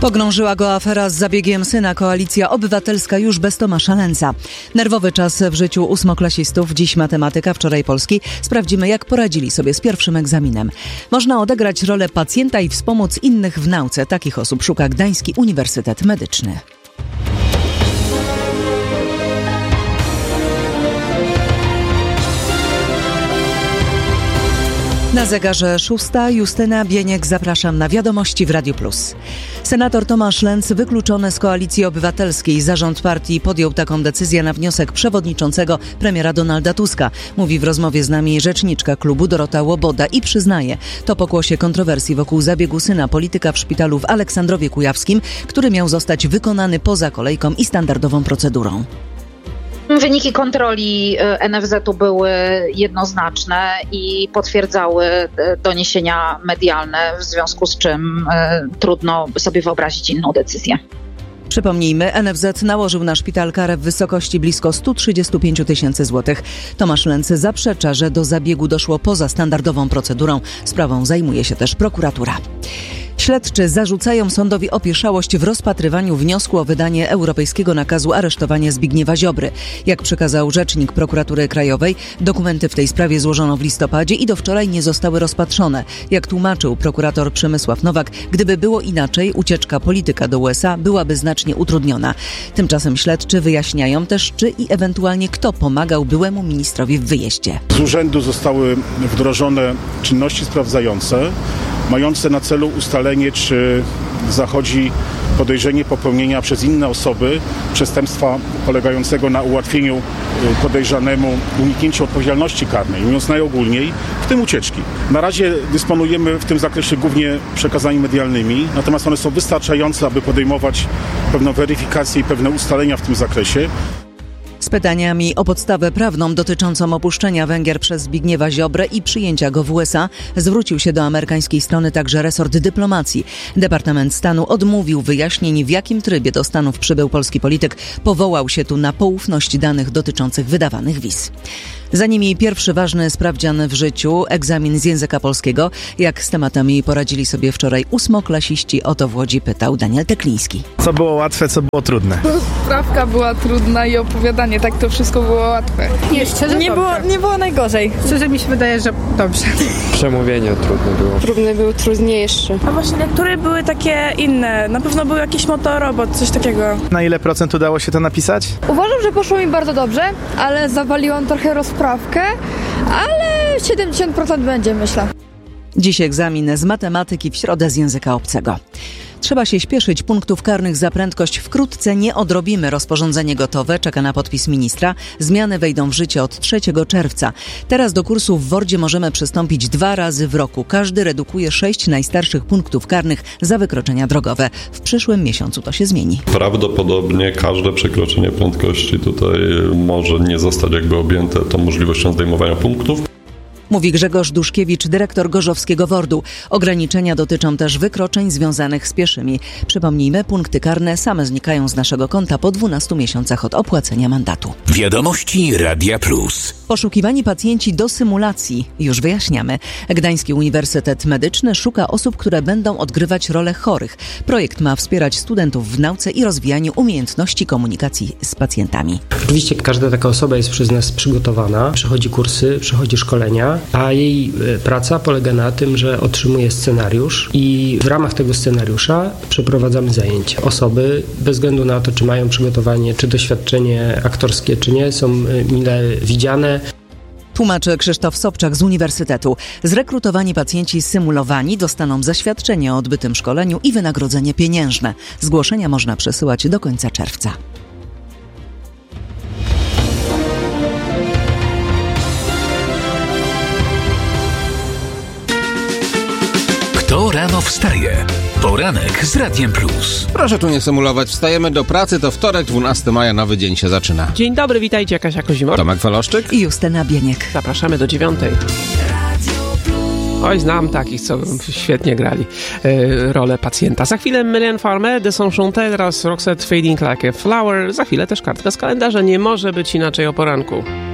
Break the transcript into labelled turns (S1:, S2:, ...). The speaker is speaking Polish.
S1: Pogrążyła go afera z zabiegiem syna. Koalicja Obywatelska już bez Tomasza Lęca. Nerwowy czas w życiu ósmoklasistów. Dziś matematyka, wczoraj polski. Sprawdzimy, jak poradzili sobie z pierwszym egzaminem. Można odegrać rolę pacjenta i wspomóc innych w nauce. Takich osób szuka Gdański Uniwersytet Medyczny. Na zegarze 6. Justyna Bieniek, zapraszam na Wiadomości w Radiu Plus. Senator Tomasz Lęc wykluczony z Koalicji Obywatelskiej. Zarząd partii podjął taką decyzję na wniosek przewodniczącego premiera Donalda Tuska. Mówi w rozmowie z nami rzeczniczka klubu Dorota Łoboda i przyznaje, to pokłosie kontrowersji wokół zabiegu syna polityka w szpitalu w Aleksandrowie Kujawskim, który miał zostać wykonany poza kolejką i standardową procedurą.
S2: Wyniki kontroli NFZ-u były jednoznaczne i potwierdzały doniesienia medialne, w związku z czym trudno sobie wyobrazić inną decyzję.
S1: Przypomnijmy, NFZ nałożył na szpital karę w wysokości blisko 135 000 złotych. Tomasz Lęc zaprzecza, że do zabiegu doszło poza standardową procedurą. Sprawą zajmuje się też prokuratura. Śledczy zarzucają sądowi opieszałość w rozpatrywaniu wniosku o wydanie europejskiego nakazu aresztowania Zbigniewa Ziobry. Jak przekazał rzecznik Prokuratury Krajowej, dokumenty w tej sprawie złożono w listopadzie i do wczoraj nie zostały rozpatrzone. Jak tłumaczył prokurator Przemysław Nowak, gdyby było inaczej, ucieczka polityka do USA byłaby znacznie utrudniona. Tymczasem śledczy wyjaśniają też, czy i ewentualnie kto pomagał byłemu ministrowi w wyjeździe.
S3: Z urzędu zostały wdrożone czynności sprawdzające, mające na celu ustalenie, czy zachodzi podejrzenie popełnienia przez inne osoby przestępstwa polegającego na ułatwieniu podejrzanemu uniknięcia odpowiedzialności karnej, mówiąc najogólniej, w tym ucieczki. Na razie dysponujemy w tym zakresie głównie przekazami medialnymi, natomiast one są wystarczające, aby podejmować pewną weryfikację i pewne ustalenia w tym zakresie.
S1: Z pytaniami o podstawę prawną dotyczącą opuszczenia Węgier przez Zbigniewa Ziobrę i przyjęcia go w USA zwrócił się do amerykańskiej strony także resort dyplomacji. Departament Stanu odmówił wyjaśnień, w jakim trybie do Stanów przybył polski polityk. Powołał się tu na poufność danych dotyczących wydawanych wiz. Za nimi pierwszy ważny sprawdzian w życiu, egzamin z języka polskiego. Jak z tematami poradzili sobie wczoraj ósmoklasiści, o to w Łodzi pytał Daniel Tekliński.
S4: Co było łatwe, co było trudne?
S5: Sprawka była trudna i opowiadanie, tak to wszystko było łatwe. Nie było najgorzej.
S6: Szczerze mi się wydaje, że dobrze.
S7: Przemówienie trudne było.
S8: Próbne były trudniejsze.
S5: A właśnie niektóre były takie inne. Na pewno był jakiś motorobot, coś takiego.
S4: Na ile procent udało się to napisać?
S8: Uważam, że poszło mi bardzo dobrze, ale zawaliłam trochę rozprawkę, ale 70% będzie, myślę.
S1: Dziś egzamin z matematyki, w środę z języka obcego. Trzeba się śpieszyć, punktów karnych za prędkość wkrótce nie odrobimy. Rozporządzenie gotowe, czeka na podpis ministra. Zmiany wejdą w życie od 3 czerwca. Teraz do kursu w WORD-zie możemy przystąpić 2 razy w roku. Każdy redukuje 6 najstarszych punktów karnych za wykroczenia drogowe. W przyszłym miesiącu to się zmieni.
S9: Prawdopodobnie każde przekroczenie prędkości tutaj może nie zostać jakby objęte tą możliwością zdejmowania punktów.
S1: Mówi Grzegorz Duszkiewicz, dyrektor gorzowskiego WORD-u. Ograniczenia dotyczą też wykroczeń związanych z pieszymi. Przypomnijmy, punkty karne same znikają z naszego konta po 12 miesiącach od opłacenia mandatu.
S10: Wiadomości Radia Plus.
S1: Poszukiwani pacjenci do symulacji. Już wyjaśniamy. Gdański Uniwersytet Medyczny szuka osób, które będą odgrywać rolę chorych. Projekt ma wspierać studentów w nauce i rozwijaniu umiejętności komunikacji z pacjentami.
S11: Oczywiście każda taka osoba jest przez nas przygotowana, przechodzi kursy, przechodzi szkolenia, a jej praca polega na tym, że otrzymuje scenariusz i w ramach tego scenariusza przeprowadzamy zajęcia. Osoby, bez względu na to, czy mają przygotowanie, czy doświadczenie aktorskie, czy nie, są mile widziane.
S1: Tłumaczy Krzysztof Sobczak z Uniwersytetu. Zrekrutowani pacjenci symulowani dostaną zaświadczenie o odbytym szkoleniu i wynagrodzenie pieniężne. Zgłoszenia można przesyłać do końca czerwca.
S10: Kto rano wstaje? Poranek z Radiem Plus.
S12: Proszę tu nie symulować. Wstajemy do pracy, to wtorek, 12 maja, nowy dzień się zaczyna.
S13: Dzień dobry, witajcie, Kasia Kozimor.
S12: Tomek Waloszczyk
S1: i Justyna Bieniek.
S13: Zapraszamy do 9. Oj, znam takich, co świetnie grali rolę pacjenta. Za chwilę Mylène Farmer, De Saint-Chantel oraz Roxette Fading Like a Flower. Za chwilę też kartka z kalendarza. Nie może być inaczej o poranku.